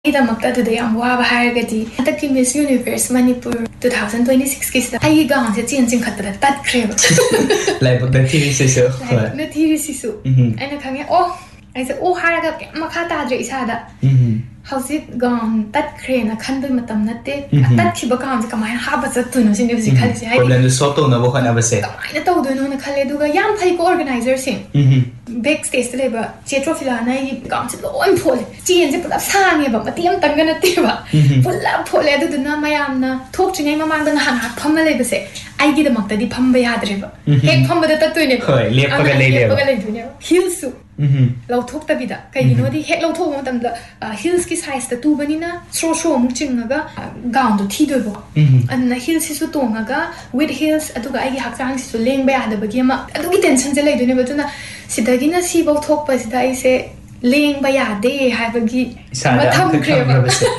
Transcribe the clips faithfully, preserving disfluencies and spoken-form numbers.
ꯏꯗꯃꯛꯇ ꯑꯗꯨꯗ ꯌꯥꯝ ꯋꯥꯕ ꯍꯥꯏꯔꯒꯗꯤ ꯍꯟꯗꯛꯀꯤ ꯃꯤꯁ universe Manipur two thousand twenty ꯁꯤꯛꯁꯀꯤꯁꯤꯗ ꯑꯩꯒꯤ ꯒꯥꯎꯟꯁꯦ ꯆꯦꯟ ꯆꯤꯡꯈꯠꯄꯗ ꯇꯠꯈ꯭ꯔꯦꯕ ꯂꯥꯏꯕꯛꯅ ꯊꯤꯔꯤꯁꯤꯁꯨ ꯂꯥꯏꯕꯛꯅ ꯊꯤꯔꯤꯁꯤꯁꯨ ꯑꯩꯅ ꯈꯪꯉꯦ ꯑꯣ ꯑꯩꯁꯦ ꯑꯣ ꯍꯥꯏꯔꯒ ꯀꯩꯝ ꯃꯈꯥ ꯇꯥꯗ꯭ꯔꯦ ꯏꯁꯥꯗ ꯍꯧꯖꯤꯛ ꯒꯥꯎꯟ ꯇꯠꯈ꯭ꯔꯦꯅ ꯈꯟꯕ ꯃꯇꯝ ꯅꯠꯇꯦ ꯇꯠꯈꯤꯕ ꯒꯥꯎꯟꯁꯦ ꯀꯃꯥꯏꯅ ꯍꯥꯞꯄ ꯆꯠꯇꯣꯏꯅꯣ ꯁꯤꯅꯦ ꯍꯧꯖꯤꯛ ꯈꯜꯂꯤꯁꯦ ꯍꯥꯏꯗꯤ ꯄ꯭ꯔꯣꯕ꯭ꯂꯦꯝꯗꯨ ꯁꯣꯜꯕ ꯇꯧꯅꯕ ꯍꯣꯠꯅꯕꯁꯦ ꯀꯃꯥꯏꯅ ꯇꯧꯗꯣꯏꯅꯣꯅ ꯈꯜꯂꯦ ꯑꯗꯨꯒ ꯌꯥꯝ ꯐꯩꯀꯣ ꯑꯣꯔꯒꯅꯥꯏꯖꯔꯁꯤꯡ ꯕꯦꯛ ꯁ꯭ꯇꯦꯖꯇ ꯂꯩꯕ ꯆꯦ ꯇ꯭ꯔꯣꯐꯤꯂꯥꯅ ꯑꯩꯒꯤ ꯒꯥꯎꯟꯁꯦ ꯂꯣꯏ ꯐꯣꯠꯂꯦ ꯆꯦꯟꯁꯦ ꯄꯨꯂꯞ ꯁꯥꯡꯉꯦꯕ ꯃꯇꯦꯛ ꯑꯃꯇꯪꯒ ꯅꯠꯇꯦꯕ ꯄꯨꯂꯞ ꯐꯣꯠꯂꯦ ꯑꯗꯨꯗꯨꯅ ꯃꯌꯥꯝꯅ ꯊꯣꯛꯇ꯭ꯔꯤꯉꯩ ꯃꯃꯥꯡꯗ ꯉꯥꯏꯍꯥꯛ ꯉꯥꯏꯍꯥꯛ ꯐꯝꯃ ꯂꯩꯕꯁꯦ ꯑꯩꯒꯤꯗꯃꯛꯇꯗꯤ ꯐꯝꯕ ꯌꯥꯗ꯭ꯔꯦꯕ ꯍꯦꯛ ꯐꯝꯕꯗ ꯇꯠꯇꯣꯏꯅꯦꯕ ꯍꯣꯏ ꯂꯦꯞꯄꯒ ꯂꯩꯔꯦꯕ ꯂꯩꯗꯣꯏꯅꯦꯕ ꯍꯤꯜꯁꯨ ꯂꯧꯊꯣꯛꯇꯕꯤꯗ ꯀꯩꯒꯤꯅꯣꯗꯤ ꯍꯦꯛ ꯂꯧꯊꯣꯛꯄ ꯃꯇꯝꯗ ꯍꯤꯜꯁꯀꯤ ꯁꯥꯏꯖꯇ ꯇꯨꯕꯅꯤꯅ ꯁ꯭ꯔꯣ ꯁ꯭ꯔꯣ ꯑꯃꯨꯛ ꯆꯤꯡꯉꯒ ꯒꯥꯎꯟꯗꯣ ꯊꯤꯗꯣꯏꯕꯀꯣ ꯑꯗꯨꯅ ꯍꯤꯜꯁꯤꯁꯨ ꯇꯣꯡꯉꯒ ꯋꯤꯠ ꯍꯤꯜꯁ ꯑꯗꯨꯒ ꯑꯩꯒꯤ ꯍꯛꯆꯥꯡꯁꯤꯁꯨ ꯂꯦꯡꯕ ꯌꯥꯗꯕꯒꯤ ꯑꯃ ꯑꯗꯨꯒꯤ ꯇꯦꯟꯁꯟꯁꯦ ꯂꯩꯗꯣꯏꯅꯦꯕ ꯑꯗꯨꯅ ꯁꯤꯗꯒꯤꯅ ꯁꯤꯐꯧ ꯊꯣꯛꯄꯁꯤꯗ ꯑꯩꯁꯦ ꯂꯦꯡꯕ ꯌꯥꯗꯦ ꯍꯥꯏꯕꯒꯤ ꯑꯃ ꯊꯝꯈ꯭ꯔꯦꯕ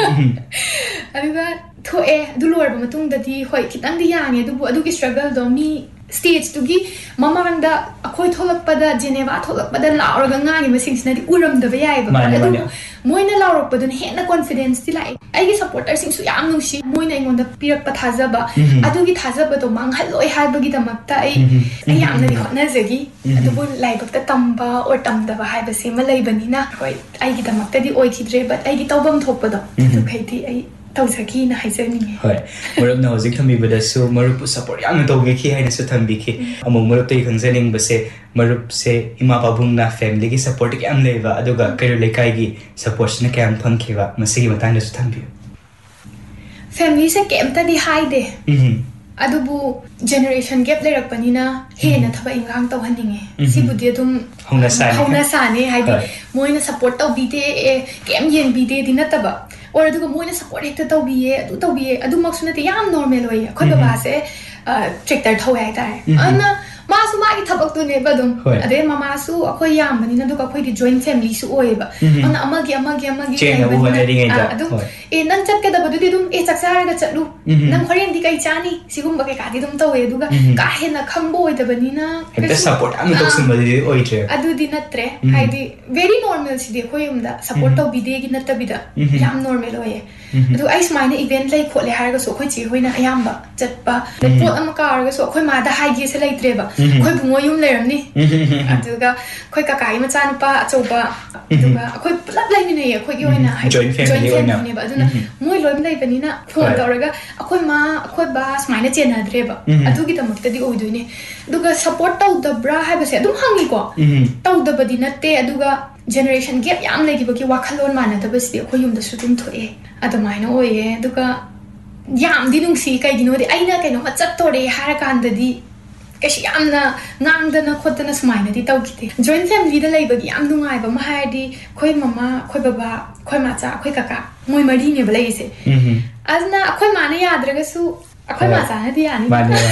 ꯑꯗꯨꯒ ꯊꯣꯛꯑꯦ ꯑꯗꯨ ꯂꯣꯏꯔꯕ ꯃꯇꯨꯡꯗꯗꯤ ꯍꯣꯏ ꯈꯤꯇꯪꯗꯤ ꯌꯥꯡꯉꯦ ꯑꯗꯨꯕꯨ ꯑꯗꯨꯒꯤ ꯁ꯭ꯇ꯭ꯔꯒꯜꯗꯣ ꯃꯤ ꯁ꯭ꯇꯦꯖꯇꯨꯒꯤ ꯃꯃꯥꯡꯗ ꯑꯩꯈꯣꯏ ꯊꯣꯛꯂꯛꯄꯗ ꯖꯦꯅꯦꯚꯥ ꯊꯣꯛꯂꯛꯄꯗ ꯂꯥꯎꯔꯒ ꯉꯥꯡꯉꯤꯕꯁꯤꯡꯁꯤꯅꯗꯤ ꯎꯔꯝꯗꯕ ꯌꯥꯏꯑꯕ ꯑꯗꯨꯕꯨ ꯃꯣꯏꯅ ꯂꯥꯎꯔꯛꯄꯗꯨꯅ ꯍꯦꯟꯅ ꯀꯣꯟꯐꯤꯗꯦꯟꯁꯇꯤ ꯂꯥꯛꯑꯦ ꯑꯩꯒꯤ ꯁꯞꯄꯣꯔꯇꯔꯁꯤꯡꯁꯨ ꯌꯥꯝ ꯅꯨꯡꯁꯤ ꯃꯣꯏꯅ ꯑꯩꯉꯣꯟꯗ ꯄꯤꯔꯛꯄ ꯊꯥꯖꯕ ꯑꯗꯨꯒꯤ ꯊꯥꯖꯕꯗꯣ ꯃꯥꯡꯍꯜꯂꯣꯏ ꯍꯥꯏꯕꯒꯤꯗꯃꯛꯇ ꯑꯩ ꯑꯩ ꯌꯥꯝꯅꯗꯤ ꯍꯣꯠꯅꯖꯈꯤ ꯑꯗꯨꯕꯨ ꯂꯥꯏꯕꯛꯇ ꯇꯝꯕ ꯑꯣꯔ ꯇꯝꯗꯕ ꯍꯥꯏꯕꯁꯤ ꯑꯃ ꯂꯩꯕꯅꯤꯅ ꯍꯣꯏ ꯑꯩꯒꯤꯗꯃꯛꯇꯗꯤ ꯑꯣꯏꯈꯤꯗ꯭ꯔꯦ ꯕꯠ ꯑꯩꯒꯤ ꯇꯧꯐꯝ ꯊꯣꯛꯄꯗꯣ ꯑꯗꯨꯈꯩꯗꯤ ꯑꯩ ꯇꯧꯖꯈꯤꯅ ꯍꯥꯏꯖꯅꯤꯡꯉꯦ ꯍꯣꯏ ꯃꯔꯨꯞꯅ ꯍꯧꯖꯤꯛ ꯊꯝꯕꯤꯕꯗꯁꯨ ꯃꯔꯨꯞꯄꯨ ꯁꯞꯄꯣꯔꯠ ꯌꯥꯝꯅ ꯇꯧꯕꯤꯈꯤ ꯍꯥꯏꯅꯁꯨ ꯊꯝꯕꯤꯈꯤ ꯑꯃꯨꯛ ꯃꯔꯨꯞꯇꯒꯤ ꯈꯪꯖꯅꯤꯡꯕꯁꯦ ꯃꯔꯨꯞꯁꯦ ꯏꯃꯥ ꯄꯥꯕꯨꯡꯅ ꯐꯦꯃꯤꯂꯤꯒꯤ ꯁꯞꯄꯣꯔꯠ ꯀꯌꯥꯝ ꯂꯩꯕ ꯑꯗꯨꯒ ꯀꯩꯔꯣꯜ ꯂꯩꯀꯥꯏꯒꯤ ꯁꯞꯄꯣꯔꯠꯁꯤꯅ ꯀꯌꯥꯝ ꯐꯪꯈꯤꯕ ꯃꯁꯤꯒꯤ ꯃꯇꯥꯡꯗꯁꯨ ꯊꯝꯕꯤꯌꯨ ꯐꯦꯃꯤꯂꯤꯁꯦ ꯀꯩꯝꯇꯗꯤ ꯍꯥꯏꯗꯦ ꯑꯗꯨꯕꯨ ꯖꯦꯅꯦꯔꯦꯁꯟ ꯒꯦꯞ ꯂꯩꯔꯛꯄꯅꯤꯅ ꯍꯦꯟꯅ ꯊꯕꯛ ꯏꯟꯈꯥꯡ ꯇꯧꯍꯟꯅꯤꯡꯉꯦ ꯁꯤꯕꯨꯗꯤ ꯑꯗꯨꯝ ꯍꯧꯅ ꯁꯥꯅꯦ ꯍꯥꯏꯗꯤ ꯃꯣꯏꯅ ꯁꯞꯄꯣꯔꯠ ꯇꯧꯕꯤꯗꯦ ꯑꯦ ꯀꯩꯝ ꯌꯦꯡꯕꯤꯗꯦꯗꯤ ꯅꯠꯇꯕ ꯑꯣꯔ ꯑꯗꯨꯒ ꯃꯣꯏꯅ ꯁꯞꯄꯣꯔꯠ ꯍꯦꯛꯇ ꯇꯧꯕꯤꯌꯦ ꯑꯗꯨ ꯇꯧꯕꯤꯌꯦ ꯑꯗꯨꯃꯛꯁꯨ ꯅꯠꯇꯦ ꯌꯥꯝ ꯅꯣꯔꯃꯦꯜ ꯑꯣꯏꯌꯦ ꯑꯩꯈꯣꯏ ꯕꯕꯥꯁꯦ ꯇ꯭ꯔꯦꯛꯇꯔ ꯊꯧꯋꯦ ꯍꯥꯏꯇꯥꯔꯦ ꯑꯗꯨꯅ ꯃꯥꯁꯨ ꯃꯥꯒꯤ ꯊꯕꯛꯇꯨꯅꯦꯕ ꯑꯗꯨꯝ ꯑꯗꯩ ꯃꯃꯥꯁꯨ ꯑꯩꯈꯣꯏ ꯌꯥꯝꯕꯅꯤꯅ ꯑꯗꯨꯒ ꯑꯩꯈꯣꯏꯗꯤ ꯖꯣꯏꯟ ꯐꯦꯃꯤꯂꯤꯁꯨ ꯑꯣꯏꯌꯦꯕ ꯑꯗꯨꯅ ꯑꯃꯒꯤ ꯑꯃꯒꯤ ꯑꯃꯒꯤ ꯂꯩꯕꯅꯤꯅ ꯑꯗꯨꯝ ꯑꯦ ꯅꯪ ꯆꯠꯀꯗꯕꯗꯨꯗꯤ ꯑꯗꯨꯝ ꯑꯦ ꯆꯥꯛ ꯆꯥꯔꯒ ꯆꯠꯂꯨ ꯅꯪ ꯍꯣꯔꯦꯟꯗꯤ ꯀꯩ ꯆꯥꯅꯤ ꯁꯤꯒꯨꯝꯕ ꯀꯩꯀꯥꯗꯤ ꯑꯗꯨꯝ ꯇꯧꯋꯦ ꯑꯗꯨꯒ ꯀꯥ ꯍꯦꯟꯅ ꯈꯪꯕ ꯑꯣꯏꯗꯕꯅꯤꯅ ꯍꯦꯛꯇ ꯁꯞꯄꯣꯔꯠ ꯌꯥꯝꯅ ꯇꯧꯁꯤꯟꯕꯗꯨꯗꯤ ꯑꯣꯏꯗ꯭ꯔꯦ ꯑꯗꯨꯗꯤ ꯅꯠꯇ꯭ꯔꯦ ꯍꯥꯏꯗꯤ ꯚꯦꯔꯤ ꯅꯣꯔꯃꯦꯜꯁꯤꯗꯤ ꯑꯩꯈꯣꯏ ꯌꯨꯝꯗ ꯁꯞꯄꯣꯔꯠ ꯇꯧꯕꯤꯗꯦꯒꯤ ꯅꯠꯇꯕꯤꯗ ꯌꯥꯝ ꯅꯣꯔꯃꯦꯜ ꯑꯣꯏꯌꯦ ꯑꯗꯨ ꯑꯩ ꯁꯨꯃꯥꯏꯅ ꯏꯚꯦꯟꯠ ꯂꯩ ꯈꯣꯠꯂꯦ ꯍꯥꯏꯔꯒꯁꯨ ꯑꯩꯈꯣꯏ ꯆꯦ ꯍꯣꯏꯅ ꯑꯌꯥꯝꯕ ꯆꯠꯄ ꯄꯣꯠ ꯑꯃ ꯀꯥꯎꯔꯒꯁꯨ ꯑꯩꯈꯣꯏ ꯃꯥꯗ ꯍꯥꯏꯒꯦꯁꯦ ꯂꯩꯇ꯭ꯔꯦꯕ ꯑꯩꯈꯣꯏ ꯕꯨꯡꯉꯣ ꯌꯨꯝ ꯂꯩꯔꯝꯅꯤ ꯑꯗꯨꯒ ꯑꯩꯈꯣꯏ ꯀꯀꯥꯒꯤ ꯃꯆꯥꯅꯨꯄꯥ ꯑꯆꯧꯕ ꯑꯗꯨꯒ ꯑꯩꯈꯣꯏ ꯄꯨꯂꯞ ꯂꯩꯃꯤꯟꯅꯩꯌꯦ ꯑꯩꯈꯣꯏꯒꯤ ꯑꯣꯏꯅ ꯖꯣꯏꯟ ꯐꯦꯃꯤꯂꯤꯅꯦꯕ ꯑꯗꯨꯅ ꯃꯣꯏ ꯂꯣꯏꯅ ꯂꯩꯕꯅꯤꯅ ꯐꯣꯟ ꯇꯧꯔꯒ ꯑꯩꯈꯣꯏ ꯃꯥ ꯑꯩꯈꯣꯏ ꯕꯥ ꯁꯨꯃꯥꯏꯅ ꯆꯦꯟꯅꯗ꯭ꯔꯦꯕ ꯑꯗꯨꯒꯤꯗꯃꯛꯇꯗꯤ ꯑꯣꯏꯗꯣꯏꯅꯦ ꯑꯗꯨꯒ ꯁꯞꯄꯣꯔꯠ ꯇꯧꯗꯕ꯭ꯔꯥ ꯍꯥꯏꯕꯁꯦ ꯑꯗꯨꯝ ꯍꯪꯉꯤꯀꯣ ꯇꯧꯗꯕꯗꯤ ꯅꯠꯇꯦ ꯑꯗꯨꯒ ꯖꯦꯅꯦꯔꯦꯁꯟ ꯒꯦꯞ ꯌꯥꯝ ꯂꯩꯈꯤꯕꯒꯤ ꯋꯥꯈꯜꯂꯣꯟ ꯃꯥꯟꯅꯗꯕꯁꯤꯗꯤ ꯑꯩꯈꯣꯏ ꯌꯨꯝꯗꯁꯨ ꯑꯗꯨꯝ ꯊꯣꯛꯑꯦ ꯑꯗꯨꯃꯥꯏꯅ ꯑꯣꯏꯌꯦ ꯑꯗꯨꯒ ꯌꯥꯝꯗꯤ ꯅꯨꯡꯁꯤ ꯀꯩꯒꯤꯅꯣꯗꯤ ꯑꯩꯅ ꯀꯩꯅꯣꯝꯃ ꯆꯠꯇꯣꯔꯦ ꯍꯥꯏꯔꯀꯥꯟꯗꯗꯤ ꯀꯩꯁꯨ ꯌꯥꯝꯅ ꯉꯥꯡꯗꯅ ꯈꯣꯠꯇꯅ ꯁꯨꯃꯥꯏꯅꯗꯤ ꯇꯧꯈꯤꯗꯦ ꯖꯣꯏꯟ ꯐꯦꯃꯤꯂꯤꯗ ꯂꯩꯕꯒꯤ ꯌꯥꯝ ꯅꯨꯡꯉꯥꯏꯕ ꯑꯃ ꯍꯥꯏꯔꯗꯤ ꯑꯩꯈꯣꯏ ꯃꯃꯥ ꯑꯩꯈꯣꯏ ꯕꯕꯥ ꯑꯩꯈꯣꯏ ꯃꯥꯆꯥ ꯑꯩꯈꯣꯏ ꯀꯀꯥ ꯃꯣꯏ ꯃꯔꯤꯅꯦꯕ ꯂꯩꯔꯤꯁꯦ ꯑꯗꯨꯅ ꯑꯩꯈꯣꯏ ꯃꯥꯅ ꯌꯥꯗ꯭ꯔꯒꯁꯨ ꯑꯩꯈꯣꯏ ꯃꯥꯆꯥꯅꯗꯤ ꯌꯥꯅꯤ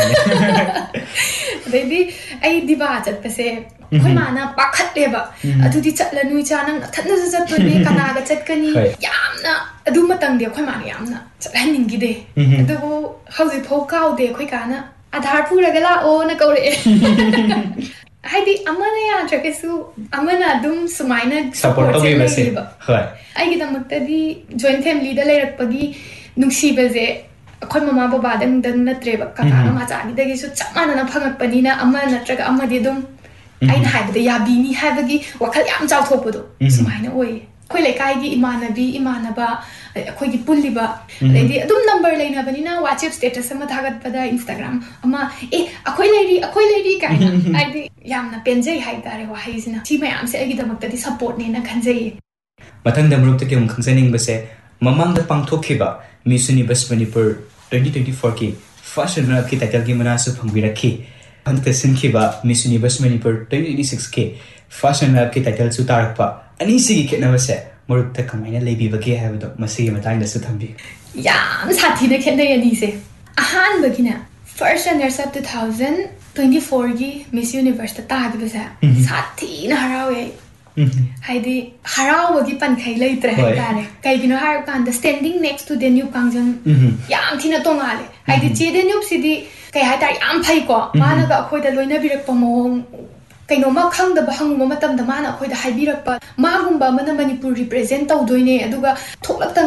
ꯑꯗꯩꯗꯤ ꯑꯩ ꯗꯤꯕꯥ ꯆꯠꯄꯁꯦ ꯑꯩꯈꯣꯏ ꯃꯥꯅ ꯄꯥꯈꯠꯂꯦꯕ ꯑꯗꯨꯗꯤ ꯆꯠꯂꯅꯨ ꯏꯆꯥ ꯅꯪ ꯅꯊꯟꯗꯁꯨ ꯆꯠꯇꯣꯏꯅꯦ ꯀꯅꯥꯒ ꯆꯠꯀꯅꯤ ꯌꯥꯝꯅ ꯑꯗꯨ ꯃꯇꯝꯗꯤ ꯑꯩꯈꯣꯏ ꯃꯥꯅ ꯌꯥꯝꯅ ꯆꯠꯍꯟꯅꯤꯡꯈꯤꯗꯦ ꯑꯗꯨꯕꯨ ꯍꯧꯖꯤꯛꯐꯥꯎ ꯀꯥꯎꯗꯦ ꯑꯩꯈꯣꯏ ꯀꯥꯅ ꯑꯙꯥꯔ ꯄꯨꯔꯒ ꯂꯥꯛꯑꯣꯅ ꯀꯧꯔꯛꯑꯦ ꯍꯥꯏꯗꯤ ꯑꯃꯅ ꯌꯥꯗ꯭ꯔꯒꯁꯨ ꯑꯃꯅ ꯑꯗꯨꯝ ꯁꯨꯃꯥꯏꯅ ꯁꯞꯄꯣꯔꯠꯁꯦ ꯂꯩꯌꯦꯕ ꯑꯩꯒꯤꯗꯃꯛꯇꯗꯤ ꯖꯣꯏꯟ ꯐꯦꯃꯤꯂꯤꯗ ꯂꯩꯔꯛꯄꯒꯤ ꯅꯨꯡꯁꯤꯕꯁꯦ ꯑꯩꯈꯣꯏ ꯃꯃꯥ ꯕꯕꯥꯗꯪꯗꯪ ꯅꯠꯇ꯭ꯔꯦꯕ ꯀꯀꯥꯒ ꯃꯆꯥꯒꯤꯗꯒꯤꯁꯨ ꯆꯞ ꯃꯥꯟꯅꯅ ꯐꯪꯉꯛꯄꯅꯤꯅ ꯑꯃ ꯅꯠꯇ꯭ꯔꯒ ꯑꯃꯗꯤ ꯑꯗꯨꯝ ꯑꯩꯅ ꯍꯥꯏꯕꯗ ꯌꯥꯕꯤꯅꯤ ꯍꯥꯏꯕꯒꯤ ꯋꯥꯈꯜ ꯌꯥꯝ ꯆꯥꯎꯊꯣꯛꯄꯗꯣ ꯁꯨꯃꯥꯏꯅ ꯑꯣꯏꯌꯦ ꯑꯩꯈꯣꯏ ꯂꯩꯀꯥꯏꯒꯤ ꯏꯃꯥꯟꯅꯕꯤ ꯏꯃꯥꯟꯅꯕ ꯑꯩꯈꯣꯏꯒꯤ ꯄꯨꯜꯂꯤꯕ ꯑꯗꯩꯗꯤ ꯑꯗꯨꯝ ꯅꯝꯕꯔ ꯂꯩꯅꯕꯅꯤꯅ ꯋꯥꯆꯦꯞ ꯁ꯭ꯇꯦꯇꯁ ꯑꯃ ꯊꯥꯒꯠꯄꯗ ꯏꯟꯁꯇꯥꯒ꯭ꯔꯥꯝ ꯑꯃ ꯑꯦ ꯑꯩꯈꯣꯏ ꯂꯩꯔꯤ ꯑꯩꯈꯣꯏ ꯂꯩꯔꯤ ꯀꯥꯏꯅ ꯍꯥꯏꯗꯤ ꯌꯥꯝꯅ ꯄꯦꯟꯖꯩ ꯍꯥꯏꯇꯥꯔꯦ ꯋꯥꯍꯩꯁꯤꯅ ꯁꯤ ꯃꯌꯥꯝꯁꯦ ꯑꯩꯒꯤꯗꯃꯛꯇꯗꯤ ꯁꯞꯄꯣꯔꯠꯅꯦꯅ ꯈꯟꯖꯩꯌꯦ ꯃꯊꯪꯗ ꯃꯔꯨꯞꯇꯒꯤ ꯑꯃꯨꯛ ꯈꯪꯖꯅꯤꯡꯕꯁꯦ ꯃꯃꯥꯡꯗ ꯄꯥꯡꯊꯣꯛꯈꯤꯕ ꯃꯤꯁ ꯌꯨꯅꯤꯚꯔꯁ ꯃꯅꯤꯄꯨꯔ ꯇ꯭ꯋꯦꯟꯇꯤ ꯇ꯭ꯋꯦꯟꯇꯤ ꯐꯣꯔꯒꯤ ꯐꯥꯔꯁꯠ ꯔꯟꯅꯔ ꯑꯞꯀꯤ ꯇꯥꯏꯇꯜꯒꯤ ꯃꯅꯥꯁꯨ ꯐꯪꯕꯤꯔꯛꯈꯤ ꯍꯟꯗꯛꯇ ꯁꯤꯟꯈꯤꯕ ꯃꯤꯁ ꯌꯨꯅꯤꯚꯔꯁ ꯃꯅꯤꯄꯨꯔ ꯇ꯭ꯋꯦꯟꯇꯤ ꯇ꯭ꯋꯦꯟꯇꯤ ꯁꯤꯛꯁꯀꯤ ꯐꯥꯔꯁꯠ ꯔꯟꯅꯔ ꯑꯞꯀꯤ ꯇꯥꯏꯇꯜꯁꯨ ꯇꯥꯔꯛꯄ ꯑꯅꯤꯁꯤꯒꯤ ꯈꯦꯠꯅꯕꯁꯦ ꯃꯔꯨꯞꯇ ꯀꯃꯥꯏꯅ ꯂꯩꯕꯤꯕꯒꯦ ꯍꯥꯏꯕꯗꯣ ꯃꯁꯤꯒꯤ ꯃꯇꯥꯡꯗꯁꯨ ꯊꯝꯕꯤꯌꯨ ꯌꯥꯝ ꯁꯥꯊꯤꯅ ꯈꯦꯠꯅꯩ ꯑꯅꯤꯁꯦ ꯑꯍꯥꯟꯕꯒꯤꯅꯦ first runners up two thousand twenty ꯐꯣꯔꯒꯤ ꯃꯤꯁ ꯌꯨꯅꯤꯚꯔꯁꯇ ꯇꯥꯈꯤꯕꯁꯦ ꯁꯥꯊꯤꯅ ꯍꯔꯥꯎꯋꯦ ꯍꯥꯏꯗꯤ ꯍꯔꯥꯎꯕꯒꯤ ꯄꯟꯈꯩ ꯂꯩꯇ꯭ꯔꯦ ꯍꯥꯏꯇꯥꯔꯦ ꯀꯩꯒꯤꯅꯣ ꯍꯥꯏꯔꯀꯥꯟꯗ ꯁ꯭ꯇꯦꯟꯗꯤꯡ ꯅꯦꯛꯁ ꯇꯨ ꯗꯦꯅ꯭ꯌꯨꯕ ꯀꯥꯡꯖꯪ ꯌꯥꯝ ꯊꯤꯅ ꯇꯣꯡꯉꯥꯜꯂꯦ ꯍꯥꯏꯗꯤ ꯆꯦ ꯗꯦꯅ꯭ꯌꯨꯕꯁꯤꯗꯤ ꯀꯩ ꯍꯥꯏꯇꯥꯔꯦ ꯌꯥꯝ ꯐꯩꯀꯣ ꯃꯥꯅꯒ ꯑꯩꯈꯣꯏꯗ ꯂꯣꯏꯅꯕꯤꯔꯛꯄ ꯃꯑꯣꯡ ꯀꯩꯅꯣꯝꯃ ꯈꯪꯗꯕ ꯍꯪꯉꯨꯕ ꯃꯇꯝꯗ ꯃꯥꯅ ꯑꯩꯈꯣꯏꯗ ꯍꯥꯏꯕꯤꯔꯛꯄ ꯃꯥꯒꯨꯝꯕ ꯑꯃꯅ ꯃꯅꯤꯄꯨꯔ ꯔꯤꯄ꯭ꯔꯖꯦꯟ ꯇꯧꯗꯣꯏꯅꯦ ꯑꯗꯨꯒ ꯊꯣꯛꯂꯛꯇ